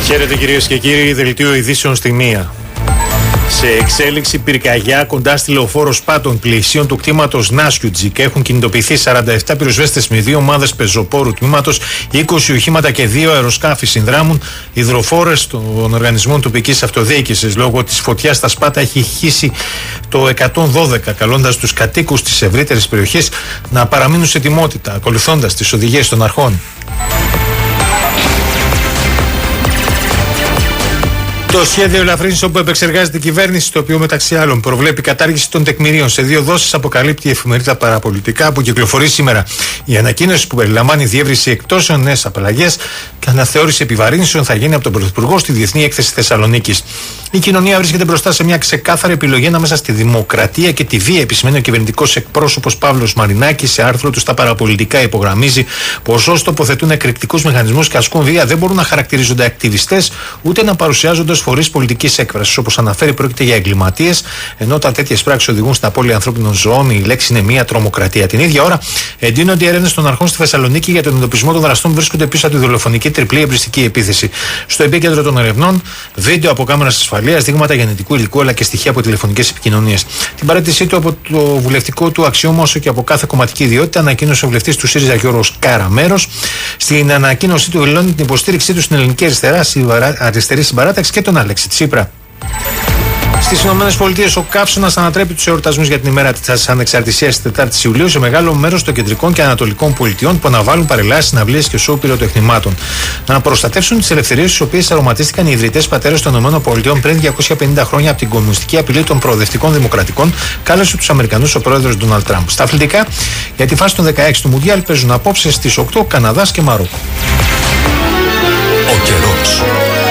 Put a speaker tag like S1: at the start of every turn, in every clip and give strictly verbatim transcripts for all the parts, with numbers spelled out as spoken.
S1: Χαίρετε κυρίες και κύριοι, δελτίο ειδήσεων στη μία. Σε εξέλιξη πυρκαγιά κοντά στη λεωφόρο Σπάτων πλησίων του κτήματος Νάσιουτζικ έχουν κινητοποιηθεί σαράντα επτά πυροσβέστες με δύο ομάδες πεζοπόρου τμήματος, είκοσι οχήματα και δύο αεροσκάφη συνδράμουν. Υδροφόρες των οργανισμών τοπικής αυτοδιοίκησης λόγω της φωτιάς στα Σπάτα έχει χύσει το εκατόν δώδεκα, καλώντας τους κατοίκους της ευρύτερης περιοχής να παραμείνουν σε ετοιμότητα, ακολουθώντας τις οδηγίες των αρχών. Το σχέδιο ελαφρύνσεων που επεξεργάζεται η κυβέρνηση, το οποίο μεταξύ άλλων προβλέπει κατάργηση των τεκμηρίων σε δύο δόσεις, αποκαλύπτει η εφημερίδα Παραπολιτικά που κυκλοφορεί σήμερα. Η ανακοίνωση που περιλαμβάνει διεύρυνση εκτόσεων, νέες απαλλαγές και αναθεώρηση επιβαρύνσεων θα γίνει από τον Πρωθυπουργό στη Διεθνή Έκθεση Θεσσαλονίκης. Η κοινωνία βρίσκεται μπροστά σε μια ξεκάθαρη επιλογή ανάμεσα στη δημοκρατία και τη βία, επισημαίνει ο κυβερνητικός εκπρόσωπος Παύλος Μαρινάκης. Σε άρθρο του στα Παραπολιτικά υπογραμμίζει πως όσοι τοποθετούν εκρηκτικούς μηχανισμούς και ασκούν βία δεν μπορούν να χαρακτηρίζονται ακτιβιστές ούτε να παρουσιάζονται ως φορείς πολιτικής έκφρασης. Όπως αναφέρει, πρόκειται για εγκληματίες, ενώ τα τέτοιες πράξεις οδηγούν στην απώλεια ανθρώπινων ζωών. Η λέξη είναι μία τρομοκρατία. Την ίδια ώρα, εντείνονται οι έρευνες των αρχών στη Θεσσαλονίκη για τον εντοπισμό των δραστών που βρίσκονται πίσω από τη δολοφονική τριπλή εμπριστική επίθεση. Στο επίκεντρο των ερευνών, βίντεο από κάμερας ασφαλείας, δείγματα γενετικού υλικού αλλά και στοιχεία από τηλεφωνικές επικοινωνίες. Την παρέτησή του από το βουλευτικό του αξίωμα όσο και από κάθε κομματική ιδιότητα ανακοίνωσε ο βουλευτής του ΣΥΡΙΖΑ Γιώργος Καραμέρος. Στην ανακοίνωσή του δηλώνει την υποστήριξή του στην ελληνική αριστερά, αριστερή συμπαράταξη και τον Άλεξη Τσίπρα. Στις ΗΠΑ, ο καύσωνας ανατρέπει τους εορτασμούς για την ημέρα της Ανεξαρτησίας της τετάρτης Ιουλίου σε μεγάλο μέρος των κεντρικών και ανατολικών πολιτιών που αναβάλουν παρελάσεις, συναυλίες και σοου πυροτεχνημάτων. Να προστατεύσουν τις ελευθερίες τις οποίες αρωματίστηκαν οι ιδρυτές πατέρες των ΗΠΑ πριν διακόσια πενήντα χρόνια από την κομμουνιστική απειλή των προοδευτικών δημοκρατικών, κάλεσε τους Αμερικανούς ο πρόεδρος Ντόναλντ Τραμπ. Στα αθλητικά, για τη φάση των δεκαέξι του Μουντιάλ παίζουν απόψε στις οκτώ Καναδάς και Μαρόκο.
S2: Ο καιρός.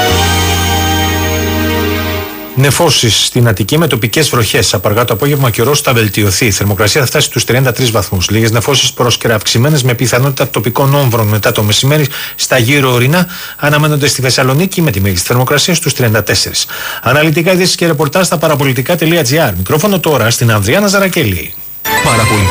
S1: Νεφώσεις στην Αττική με τοπικές βροχές. Απαργά το απόγευμα καιρός θα βελτιωθεί. Η θερμοκρασία θα φτάσει στους τριάντα τρεις βαθμούς. Λίγες νεφώσεις πρόσκαιρα αυξημένες με πιθανότητα τοπικών όμβρων μετά το μεσημέρι στα γύρω ορεινά αναμένονται στη Θεσσαλονίκη με τη μέγιστη θερμοκρασία στους τριάντα τέσσερα. Αναλυτικά ειδήσεις και ρεπορτάζ στα παραπολιτικά τελεία τζι άρ. Μικρόφωνο τώρα στην Ανδριάνα Ζαρακέλη.